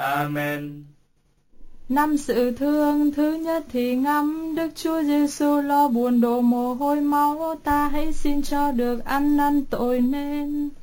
Amen. Năm sự thương thứ nhất thì ngắm Đức Chúa Giêsu lo buồn đổ mồ hôi máu, ta hãy xin cho được ăn năn tội nên.